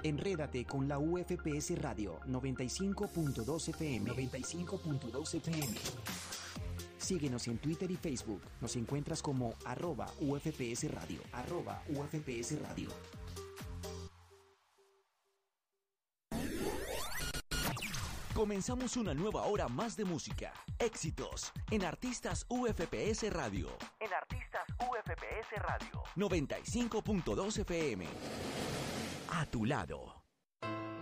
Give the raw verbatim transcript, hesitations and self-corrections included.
Enrédate con la U F P S Radio noventa y cinco punto dos F M. noventa y cinco punto dos F M. Síguenos en Twitter y Facebook. Nos encuentras como arroba U F P S Radio. Arroba U F P S Radio. Comenzamos una nueva hora más de música. Éxitos en Artistas U F P S Radio. En Artistas U F P S Radio. noventa y cinco punto dos F M. A tu lado.